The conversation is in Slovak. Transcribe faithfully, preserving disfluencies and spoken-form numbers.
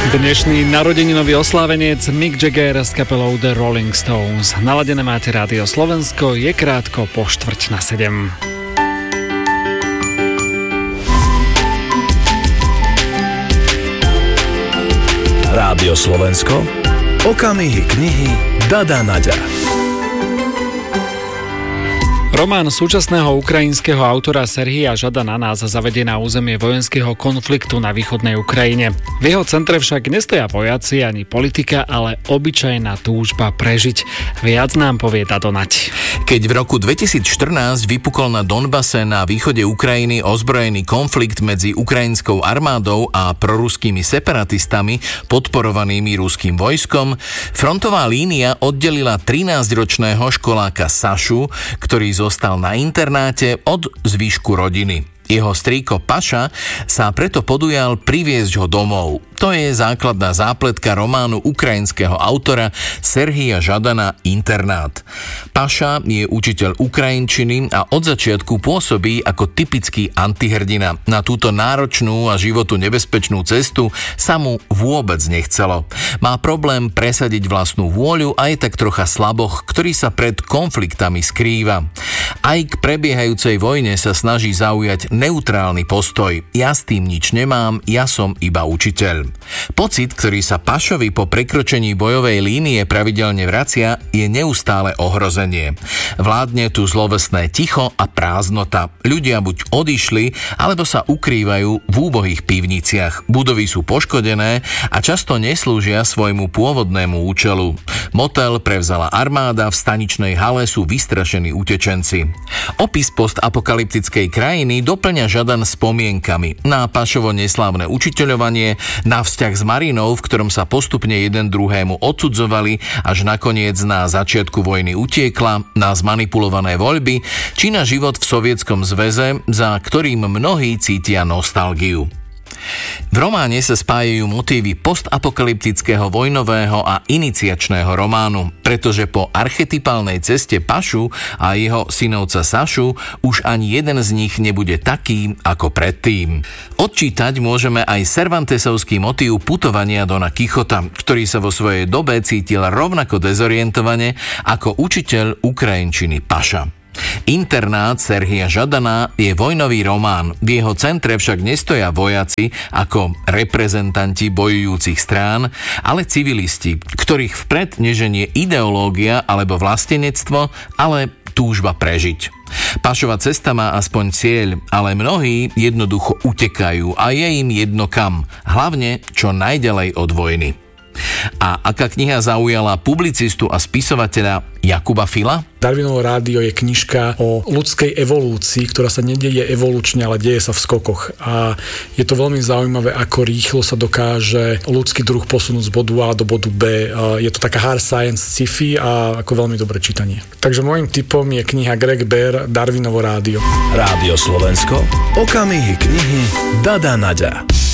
Dnešný narodeninový oslávenec Mick Jagger s kapelou The Rolling Stones. Naladené máte Rádio Slovensko, je krátko po štvrť na sedem. Rádio Slovensko, okamihy knihy Dada Naďa. Román súčasného ukrajinského autora Serhija Žadana nás zavedie na územie vojenského konfliktu na východnej Ukrajine. V jeho centre však nestoja vojaci ani politika, ale obyčajná túžba prežiť. Viac nám povie Dado Naď. Keď v roku dvetisícštrnásť vypukol na Donbase na východe Ukrajiny ozbrojený konflikt medzi ukrajinskou armádou a proruskými separatistami podporovanými ruským vojskom, frontová línia oddelila trinásťročného školáka Sašu, ktorý zostal na internáte od zvyšku rodiny. Jeho strýko Paša sa preto podujal priviesť ho domov. To je základná zápletka románu ukrajinského autora Serhija Žadana Internát. Paša je učiteľ ukrajinčiny a od začiatku pôsobí ako typický antihrdina. Na túto náročnú a životu nebezpečnú cestu sa mu vôbec nechcelo. Má problém presadiť vlastnú vôľu a je tak trocha slaboch, ktorý sa pred konfliktami skrýva. Aj k prebiehajúcej vojne sa snaží zaujať neutrálny postoj. Ja s tým nič nemám, ja som iba učiteľ. Pocit, ktorý sa Pašovi po prekročení bojovej línie pravidelne vracia, je neustále ohrozenie. Vládne tu zlovestné ticho a prázdnota. Ľudia buď odišli, alebo sa ukrývajú v úbohých pivniciach. Budovy sú poškodené a často neslúžia svojmu pôvodnému účelu. Motel prevzala armáda, v staničnej hale sú vystrašení utečenci. Opis postapokalyptickej krajiny doplňa Žadan spomienkami na Pašovo neslávne učiteľovanie, na vzťah s Marinou, v ktorom sa postupne jeden druhému odsudzovali, až nakoniec na začiatku vojny utiekla, na zmanipulované voľby, či na život v Sovietskom zväze, za ktorým mnohí cítia nostalgiu. V románe sa spájajú motívy postapokalyptického vojnového a iniciačného románu, pretože po archetypálnej ceste Pašu a jeho synovca Sašu už ani jeden z nich nebude taký ako predtým. Odčítať môžeme aj Cervantesovský motív putovania Dona Kichota, ktorý sa vo svojej dobe cítil rovnako dezorientovane ako učiteľ ukrajinčiny Paša. Internát Serhija Žadana je vojnový román. V jeho centre však nestoja vojaci ako reprezentanti bojujúcich strán, ale civilisti, ktorých vpred neženie ideológia alebo vlastenectvo, ale túžba prežiť. Pašova cesta má aspoň cieľ, ale mnohí jednoducho utekajú a je im jedno kam, hlavne čo najďalej od vojny. A aká kniha zaujala publicistu a spisovateľa Jakuba Fila? Darwinovo rádio je knižka o ľudskej evolúcii, ktorá sa nedieje evolučne, ale deje sa v skokoch. A je to veľmi zaujímavé, ako rýchlo sa dokáže ľudský druh posunúť z bodu A do bodu B. Je to taká hard science sci-fi a ako veľmi dobré čítanie. Takže môjim tipom je kniha Greg Bear Darwinovo rádio. Rádio Slovensko, okamihy knihy Dada Naďa.